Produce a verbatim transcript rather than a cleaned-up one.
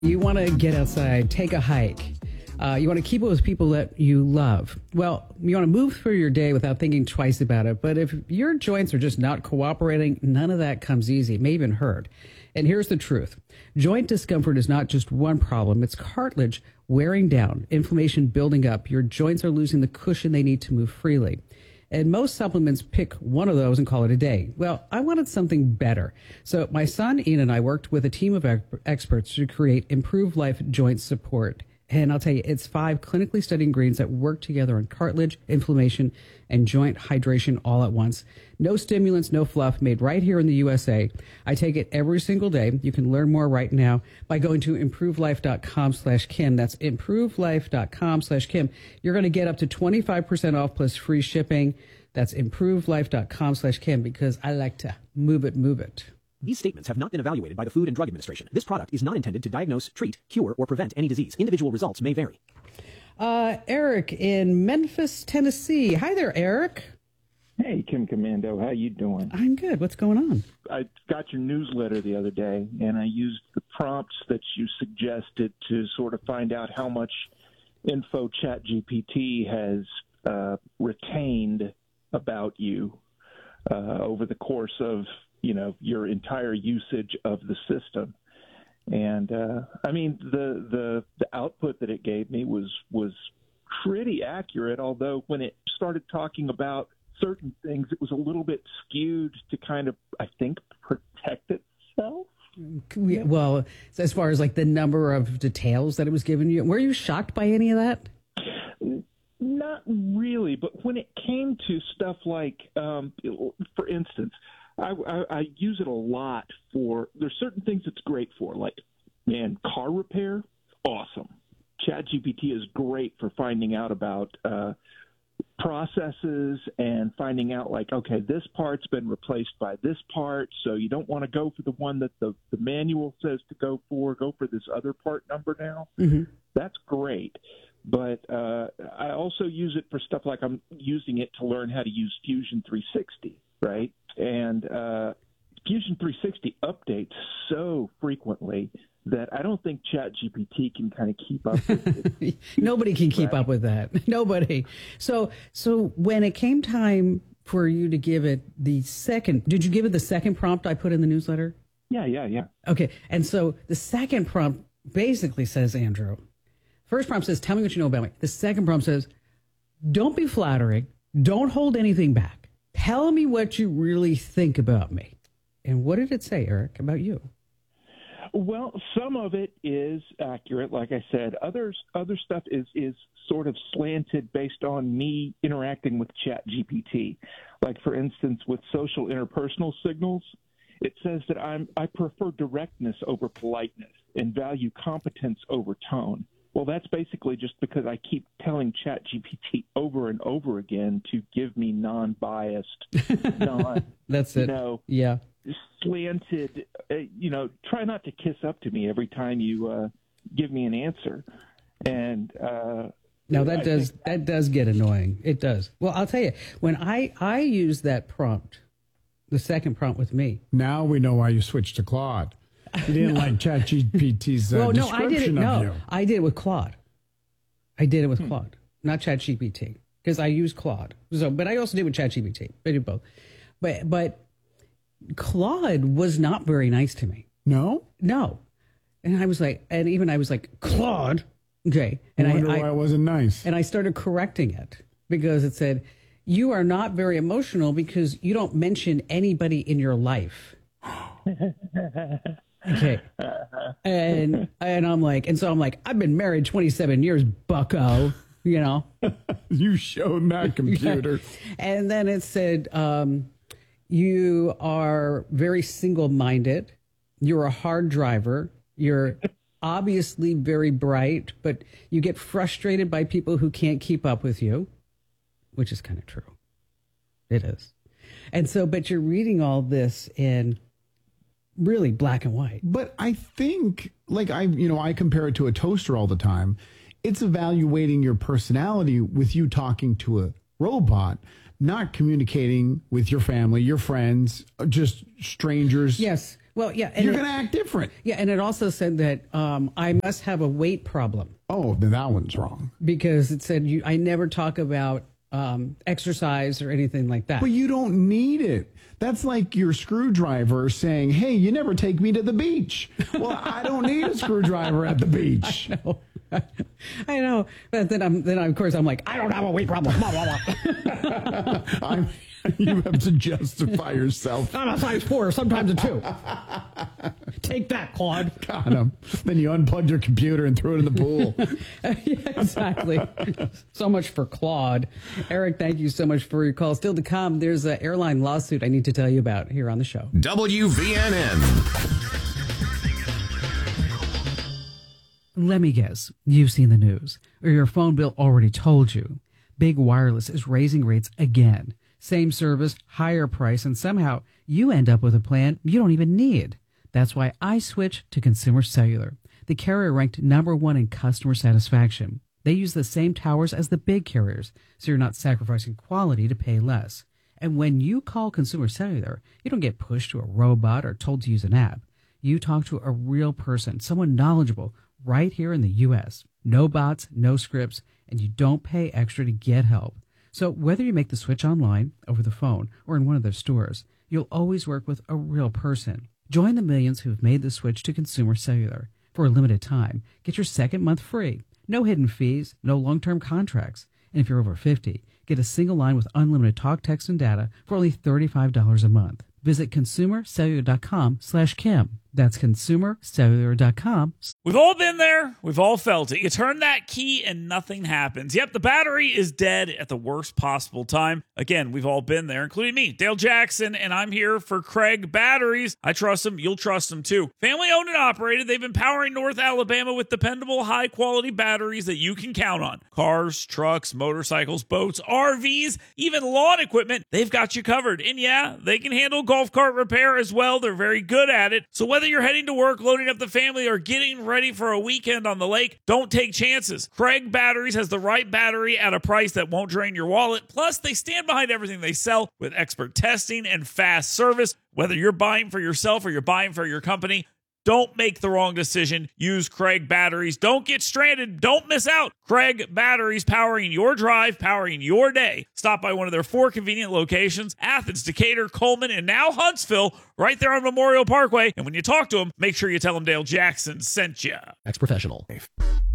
You want to get outside, take a hike. Uh, you want to keep it with people that you love. Well, you want to move through your day without thinking twice about it. But if your joints are just not cooperating, none of that comes easy. It may even hurt. And here's the truth. Joint discomfort is not just one problem. It's cartilage wearing down, inflammation building up. Your joints are losing the cushion they need to move freely. And most supplements pick one of those and call it a day. Well, I wanted something better. So my son Ian and I worked with a team of experts to create Improved Life Joint Support. And I'll tell you, it's five clinically studied ingredients that work together on cartilage, inflammation, and joint hydration all at once. No stimulants, no fluff, made right here in the U S A. I take it every single day. You can learn more right now by going to improvelife.com slash Kim. That's improvelife.com slash Kim. You're going to get up to twenty-five percent off plus free shipping. That's improvelife.com slash Kim because I like to move it, move it. These statements have not been evaluated by the Food and Drug Administration. This product is not intended to diagnose, treat, cure, or prevent any disease. Individual results may vary. Uh, Eric in Memphis, Tennessee. Hi there, Eric. Hey, Kim Commando. How you doing? I'm good. What's going on? I got your newsletter the other day, and I used the prompts that you suggested to sort of find out how much info ChatGPT has uh, retained about you uh, over the course of you know, your entire usage of the system. And, uh, I mean, the, the, the output that it gave me was, was pretty accurate, although when it started talking about certain things, it was a little bit skewed to kind of, I think, protect itself. Well, as far as like the number of details that it was giving you, were you shocked by any of that? Not really, but when it came to stuff like, um, for instance, I, I, I use it a lot for, there's certain things it's great for, like, man, car repair, awesome. ChatGPT is great for finding out about uh, processes and finding out, like, okay, this part's been replaced by this part, so you don't want to go for the one that the, the manual says to go for, go for this other part number now. Mm-hmm. That's great. But uh, I also use it for stuff like I'm using it to learn how to use Fusion three sixty, right? And uh, Fusion three sixty updates so frequently that I don't think ChatGPT can kind of keep up with it. Nobody can keep right? up with that. Nobody. So, so when it came time for you to give it the second, did you give it the second prompt I put in the newsletter? Yeah, yeah, yeah. Okay. And so the second prompt basically says, Andrew, first prompt says, tell me what you know about me. The second prompt says, don't be flattering. Don't hold anything back. Tell me what you really think about me. And what did it say, Eric, about you? Well, some of it is accurate, like I said. Others, other stuff is, is sort of slanted based on me interacting with ChatGPT. Like, for instance, with social interpersonal signals, it says that I'm, I prefer directness over politeness and value competence over tone. Well, that's basically just because I keep telling ChatGPT over and over again to give me non-biased, non, that's it. You know, yeah, slanted. Uh, you know, try not to kiss up to me every time you uh, give me an answer. And uh, now that I does think, that does get annoying. It does. Well, I'll tell you, when I I use that prompt, the second prompt with me. Now we know why you switched to Claude. You didn't no. like ChatGPT's uh, well, no, description I did it, of no, you. I did it with Claude. I did it with hmm. Claude, not ChatGPT, because I use Claude. So, but I also did with ChatGPT. I did both. But but Claude was not very nice to me. No, no, and I was like, and even I was like, Claude, okay, and I wonder I, why I it wasn't nice. And I started correcting it because it said, you are not very emotional because you don't mention anybody in your life. Okay. And and I'm like, and so I'm like, I've been married twenty-seven years, bucko, you know. You showed that computer. Yeah. And then it said, um, you are very single-minded. You're a hard driver. You're obviously very bright, but you get frustrated by people who can't keep up with you, which is kind of true. It is. And so, but you're reading all this in really black and white. But I think, like I, you know, I compare it to a toaster all the time. It's evaluating your personality with you talking to a robot, not communicating with your family, your friends, just strangers. Yes. Well, yeah. And You're it- going to act different. Yeah, and it also said that um, I must have a weight problem Oh, then that one's wrong. because it said you. I never talk about um, exercise or anything like that. But you don't need it. That's like your screwdriver saying, hey, you never take me to the beach. Well, I don't need a screwdriver at the beach. I know. I know. But then I'm then of course I'm like, I don't have a weight problem. Blah, blah, blah. I'm, you have to justify yourself. I'm a size four, sometimes a two. Take that, Claude. Got him. Then you unplugged your computer and threw it in the pool. Yeah, exactly. So much for Claude. Eric, thank you so much for your call. Still to come, there's an airline lawsuit I need to tell you about here on the show. W V N N. Let me guess, you've seen the news, or your phone bill already told you. Big Wireless is raising rates again. Same service, higher price, and somehow you end up with a plan you don't even need. That's why I switched to Consumer Cellular. The carrier ranked number one in customer satisfaction. They use the same towers as the big carriers, so you're not sacrificing quality to pay less. And when you call Consumer Cellular, you don't get pushed to a robot or told to use an app. You talk to a real person, someone knowledgeable, right here in the U S. No bots, no scripts, and you don't pay extra to get help. So whether you make the switch online, over the phone, or in one of their stores, you'll always work with a real person. Join the millions who've made the switch to Consumer Cellular. For a limited time, get your second month free. No hidden fees, no long-term contracts. And if you're over fifty, get a single line with unlimited talk, text, and data for only thirty-five dollars a month. Visit consumercellular.com slash Kim. That's consumercellular.com. We've all been there. We've all felt it. You turn that key and nothing happens. Yep, the battery is dead at the worst possible time. Again, we've all been there, including me, Dale Jackson, and I'm here for Craig Batteries. I trust them. You'll trust them too. Family owned and operated. They've been powering North Alabama with dependable, high-quality batteries that you can count on. Cars, trucks, motorcycles, boats, R Vs, even lawn equipment, they've got you covered. And yeah, they can handle golf cart repair as well. They're very good at it. So whether you're heading to work, loading up the family, or getting ready for a weekend on the lake, don't take chances. Craig Batteries has the right battery at a price that won't drain your wallet. Plus, they stand behind everything they sell with expert testing and fast service. Whether you're buying for yourself or you're buying for your company, don't make the wrong decision. Use Craig Batteries. Don't get stranded. Don't miss out. Craig Batteries, powering your drive, powering your day. Stop by one of their four convenient locations: Athens, Decatur, Coleman, and now Huntsville, right there on Memorial Parkway. And when you talk to them, make sure you tell them Dale Jackson sent you. Ex-professional.